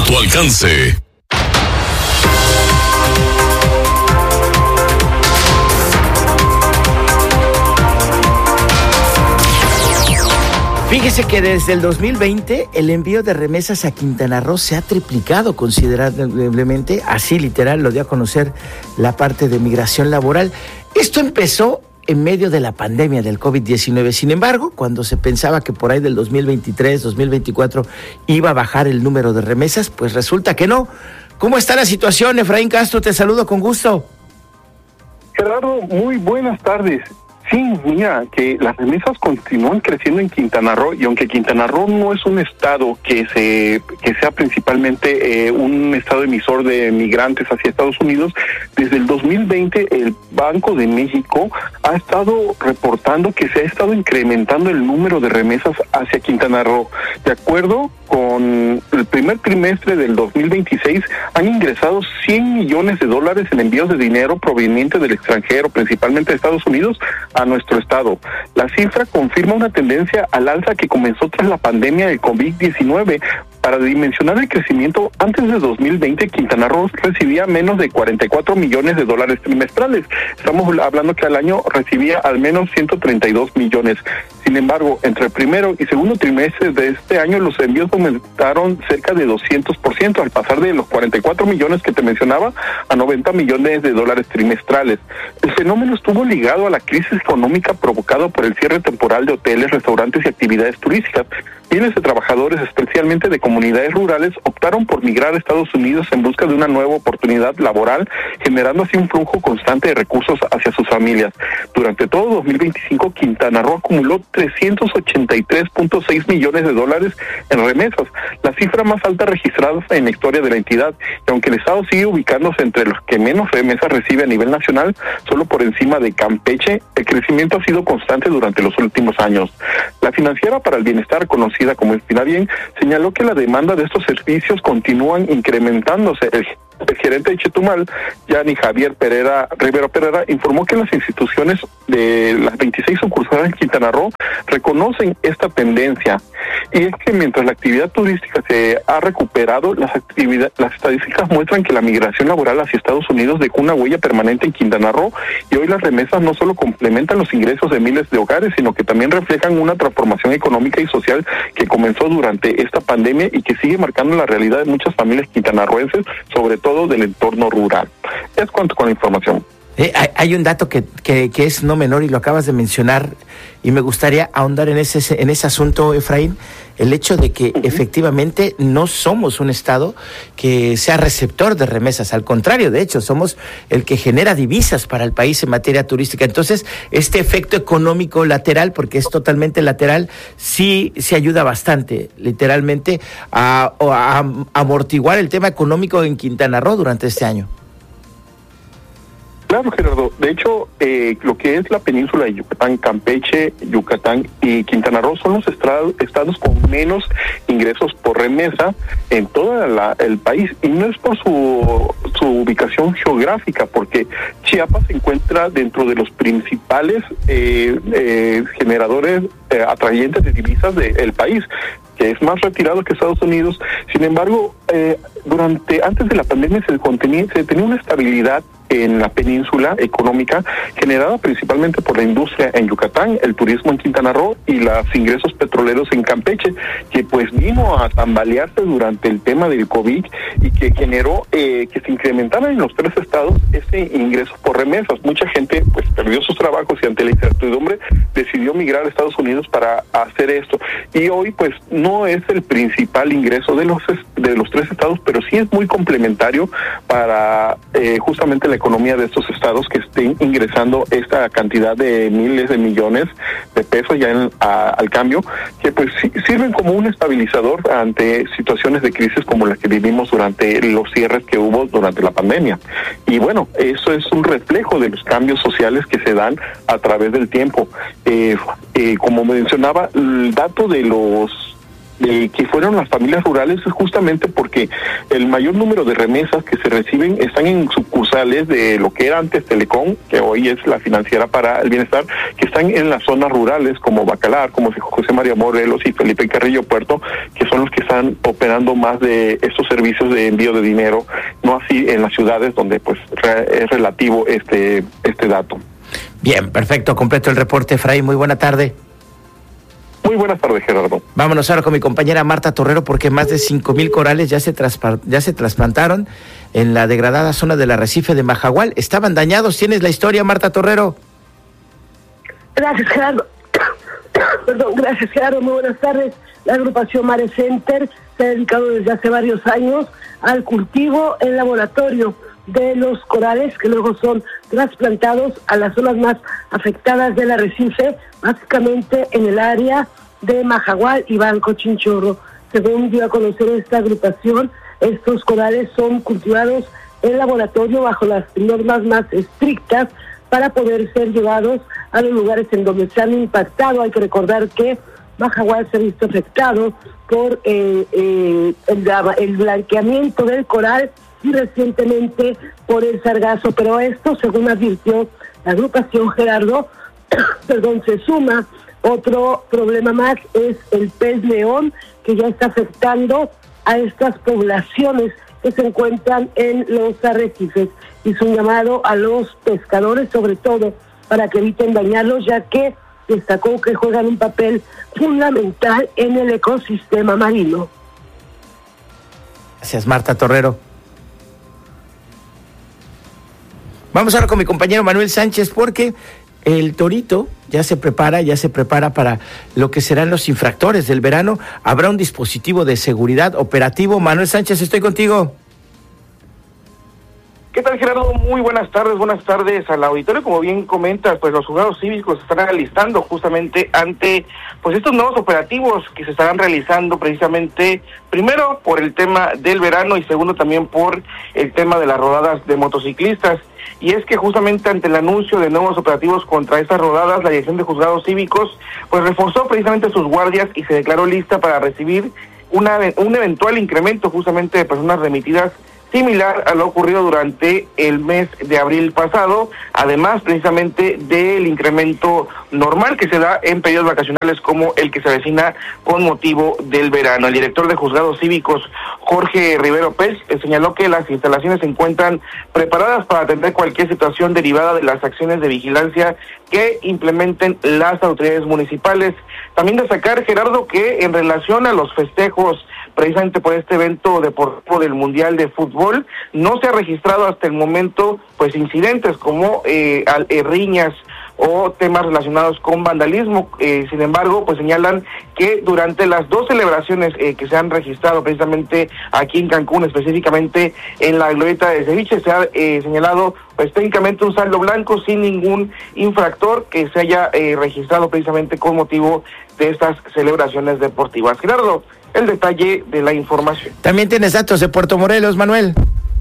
tu alcance. Fíjese que desde el 2020 el envío de remesas a Quintana Roo se ha triplicado considerablemente, así literal lo dio a conocer la parte de migración laboral. Esto empezó en medio de la pandemia del COVID-19. Sin embargo, cuando se pensaba que por ahí del 2023, 2024 iba a bajar el número de remesas, pues resulta que no. ¿Cómo está la situación, Efraín Castro? Te saludo con gusto. Gerardo, muy buenas tardes. Sí, mira, que las remesas continúan creciendo en Quintana Roo, y aunque Quintana Roo no es un estado que sea principalmente un estado emisor de migrantes hacia Estados Unidos, desde el 2020 el Banco de México ha estado reportando que se ha estado incrementando el número de remesas hacia Quintana Roo. De acuerdo con el primer trimestre del 2026, han ingresado $100 millones en envíos de dinero proveniente del extranjero, principalmente de Estados Unidos, a nuestro estado. La cifra confirma una tendencia al alza que comenzó tras la pandemia del COVID-19. Para dimensionar el crecimiento, antes de 2020, Quintana Roo recibía menos de $44 millones trimestrales. Estamos hablando que al año recibía al menos 132 millones. Sin embargo, entre el primero y segundo trimestre de este año, los envíos aumentaron cerca de 200%, al pasar de los 44 millones que te mencionaba a $90 millones trimestrales. El fenómeno estuvo ligado a la crisis económica provocada por el cierre temporal de hoteles, restaurantes y actividades turísticas. Miles de trabajadores, especialmente de comunidades rurales, optaron por migrar a Estados Unidos en busca de una nueva oportunidad laboral, generando así un flujo constante de recursos hacia sus familias. Durante todo 2025, Quintana Roo acumuló $383.6 millones en remesas, la cifra más alta registrada en la historia de la entidad. Y aunque el estado sigue ubicándose entre los que menos remesas recibe a nivel nacional, solo por encima de Campeche, el crecimiento ha sido constante durante los últimos años. La Financiera para el Bienestar, conocida como Inspirabien, señaló que la demanda de estos servicios continúan incrementándose. El gerente de Chetumal, Yanni Javier Rivero Pereira, informó que las instituciones de las 26 sucursales en Quintana Roo reconocen esta tendencia. Y es que mientras la actividad turística se ha recuperado, las estadísticas muestran que la migración laboral hacia Estados Unidos dejó una huella permanente en Quintana Roo, y hoy las remesas no solo complementan los ingresos de miles de hogares, sino que también reflejan una transformación económica y social que comenzó durante esta pandemia y que sigue marcando la realidad de muchas familias quintanarroenses, sobre todo del entorno rural. Es cuanto con la información. Hay un dato que es no menor y lo acabas de mencionar, y me gustaría ahondar en ese asunto, Efraín, el hecho de que efectivamente no somos un estado que sea receptor de remesas, al contrario, de hecho, somos el que genera divisas para el país en materia turística. Entonces, este efecto económico lateral, porque es totalmente lateral, sí ayuda bastante, literalmente, a amortiguar el tema económico en Quintana Roo durante este año. Claro, Gerardo. De hecho, lo que es la península de Yucatán, Campeche, Yucatán y Quintana Roo son los estados con menos ingresos por remesa en todo el país. Y no es por su ubicación geográfica, porque Chiapas se encuentra dentro de los principales generadores atrayentes de divisas del país, que es más retirado que Estados Unidos. Sin embargo, antes de la pandemia se tenía una estabilidad en la península económica, generada principalmente por la industria en Yucatán, el turismo en Quintana Roo y los ingresos petroleros en Campeche, que pues vino a tambalearse durante el tema del COVID y que generó que se incrementaran en los tres estados ese ingreso por remesas. Mucha gente pues perdió sus trabajos y ante la incertidumbre decidió migrar a Estados Unidos para hacer esto. Y hoy pues no es el principal ingreso de los tres estados, pero sí es muy complementario para justamente la economía de estos estados, que estén ingresando esta cantidad de miles de millones de pesos ya al cambio, que pues sirven como un estabilizador ante situaciones de crisis como las que vivimos durante los cierres que hubo durante la pandemia. Y bueno, eso es un reflejo de los cambios sociales que se dan a través del tiempo. Como mencionaba, el dato de los de que fueron las familias rurales es justamente porque el mayor número de remesas que se reciben están en sucursales de lo que era antes Telecom, que hoy es la Financiera para el Bienestar, que están en las zonas rurales como Bacalar, como José María Morelos y Felipe Carrillo Puerto, que son los que están operando más de estos servicios de envío de dinero, no así en las ciudades donde pues es relativo este dato. Bien, perfecto, completo el reporte, Efraín, muy buena tarde. Muy buenas tardes, Gerardo. Vámonos ahora con mi compañera Marta Torrero, porque más de 5,000 corales ya se trasplantaron en la degradada zona del arrecife de Majagual. Estaban dañados. ¿Tienes la historia, Marta Torrero? Gracias, Gerardo. Perdón, gracias, Gerardo. Muy buenas tardes. La agrupación Mare Center se ha dedicado desde hace varios años al cultivo en laboratorio de los corales que luego son trasplantados a las zonas más afectadas del arrecife, básicamente en el área de Majagual y Banco Chinchorro. Según dio a conocer esta agrupación, estos corales son cultivados en laboratorio bajo las normas más estrictas para poder ser llevados a los lugares en donde se han impactado. Hay que recordar que Majagual se ha visto afectado por el blanqueamiento del coral y recientemente por el sargazo, pero esto, según advirtió la agrupación, Gerardo, se suma otro problema más, es el pez león, que ya está afectando a estas poblaciones que se encuentran en los arrecifes. Hizo un llamado a los pescadores, sobre todo, para que eviten dañarlos, ya que destacó que juegan un papel fundamental en el ecosistema marino. Gracias, Marta Torrero. Vamos ahora con mi compañero Manuel Sánchez, porque el Torito ya se prepara para lo que serán los infractores del verano. Habrá un dispositivo de seguridad operativo. Manuel Sánchez, estoy contigo. ¿Qué tal, Gerardo? Muy buenas tardes al auditorio. Como bien comentas, pues los juzgados cívicos se estarán alistando justamente ante pues estos nuevos operativos que se estarán realizando precisamente, primero por el tema del verano y segundo también por el tema de las rodadas de motociclistas. Y es que justamente ante el anuncio de nuevos operativos contra estas rodadas, la Dirección de Juzgados Cívicos pues reforzó precisamente sus guardias y se declaró lista para recibir un eventual incremento justamente de personas remitidas, similar a lo ocurrido durante el mes de abril pasado, además precisamente del incremento normal que se da en periodos vacacionales como el que se avecina con motivo del verano. El director de Juzgados Cívicos, Jorge Rivero Pérez, señaló que las instalaciones se encuentran preparadas para atender cualquier situación derivada de las acciones de vigilancia que implementen las autoridades municipales. También destacar, Gerardo, que en relación a los festejos precisamente por este evento deportivo del Mundial de Fútbol, no se ha registrado hasta el momento pues incidentes como riñas o temas relacionados con vandalismo. Sin embargo, pues señalan que durante las dos celebraciones que se han registrado precisamente aquí en Cancún, específicamente en la glorieta de Ceviche, se ha señalado pues técnicamente un saldo blanco sin ningún infractor que se haya registrado precisamente con motivo de estas celebraciones deportivas. Gerardo, el detalle de la información. También tienes datos de Puerto Morelos, Manuel.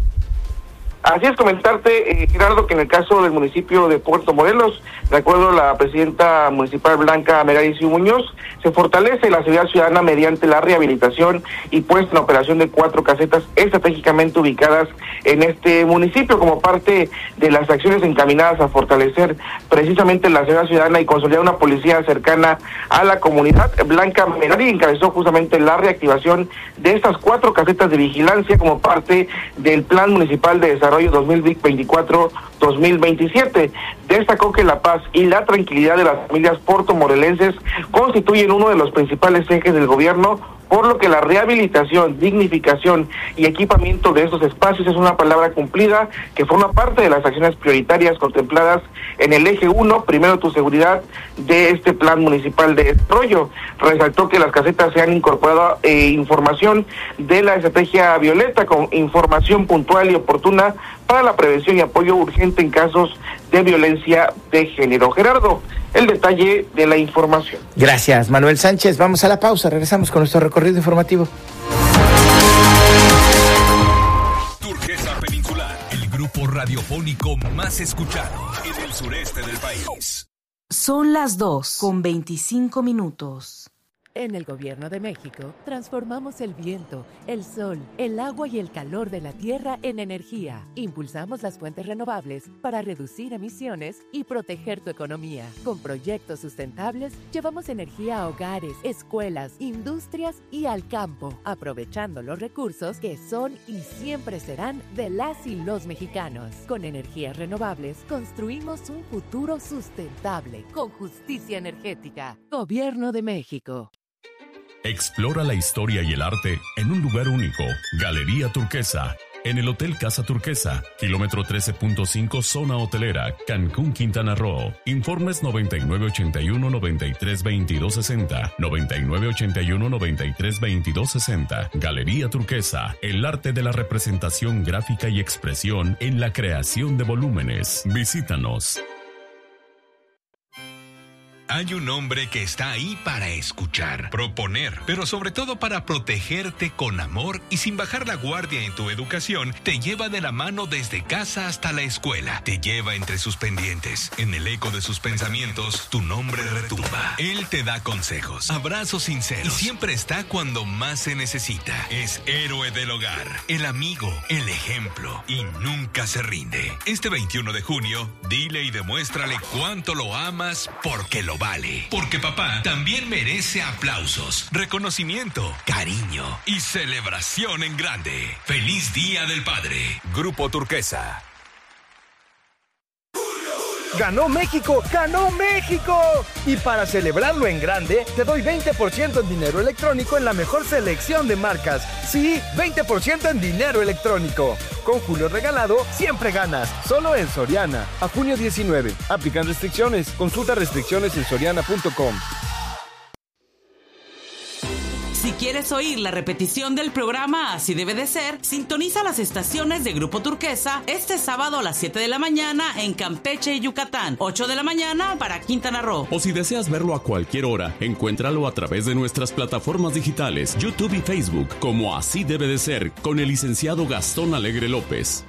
Así es, comentarte, Gerardo, que en el caso del municipio de Puerto Morelos, de acuerdo a la presidenta municipal Blanca Megaricio Muñoz, se fortalece la seguridad ciudadana mediante la rehabilitación y puesta en operación de 4 casetas estratégicamente ubicadas en este municipio como parte de las acciones encaminadas a fortalecer precisamente la seguridad ciudadana y consolidar una policía cercana a la comunidad. Blanca Megaricio encabezó justamente la reactivación de estas 4 casetas de vigilancia como parte del Plan Municipal de Desarrollo 2024-2027. Destacó que la paz y la tranquilidad de las familias puertomorelenses constituyen uno de los principales ejes del gobierno, por lo que la rehabilitación, dignificación y equipamiento de estos espacios es una palabra cumplida que forma parte de las acciones prioritarias contempladas en el eje 1, primero tu seguridad, de este plan municipal de desarrollo. Resaltó que las casetas se han incorporado información de la estrategia Violeta con información puntual y oportuna para la prevención y apoyo urgente en casos de violencia de género. Gerardo, el detalle de la información. Gracias, Manuel Sánchez. Vamos a la pausa, regresamos con nuestro recorrido informativo. Turquesa Peninsular, el grupo radiofónico más escuchado en el sureste del país. Son las 2:25. En el Gobierno de México, transformamos el viento, el sol, el agua y el calor de la tierra en energía. Impulsamos las fuentes renovables para reducir emisiones y proteger tu economía. Con proyectos sustentables, llevamos energía a hogares, escuelas, industrias y al campo, aprovechando los recursos que son y siempre serán de las y los mexicanos. Con energías renovables, construimos un futuro sustentable, con justicia energética. Gobierno de México. Explora la historia y el arte en un lugar único. Galería Turquesa, en el Hotel Casa Turquesa, kilómetro 13.5, zona hotelera, Cancún, Quintana Roo. Informes 9981-932260, 9981-932260. Galería Turquesa, el arte de la representación gráfica y expresión en la creación de volúmenes. Visítanos. Hay un hombre que está ahí para escuchar, proponer, pero sobre todo para protegerte con amor y sin bajar la guardia en tu educación. Te lleva de la mano desde casa hasta la escuela. Te lleva entre sus pendientes. En el eco de sus pensamientos, tu nombre retumba. Él te da consejos, abrazos sinceros y siempre está cuando más se necesita. Es héroe del hogar, el amigo, el ejemplo y nunca se rinde. Este 21 de junio, dile y demuéstrale cuánto lo amas porque lo vale. Porque papá también merece aplausos, reconocimiento, cariño y celebración en grande. ¡Feliz Día del Padre! Grupo Turquesa. ¡Ganó México! ¡Ganó México! Y para celebrarlo en grande, te doy 20% en dinero electrónico en la mejor selección de marcas. Sí, 20% en dinero electrónico. Con Julio Regalado, siempre ganas. Solo en Soriana. A junio 19. Aplican restricciones. Consulta restricciones en soriana.com. Si quieres oír la repetición del programa Así Debe de Ser, sintoniza las estaciones de Grupo Turquesa este sábado a las 7 de la mañana en Campeche y Yucatán, 8 de la mañana para Quintana Roo. O si deseas verlo a cualquier hora, encuéntralo a través de nuestras plataformas digitales, YouTube y Facebook, como Así Debe de Ser, con el licenciado Gastón Alegre López.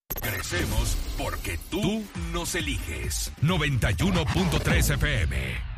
Crecemos porque tú nos eliges. 91.3 FM.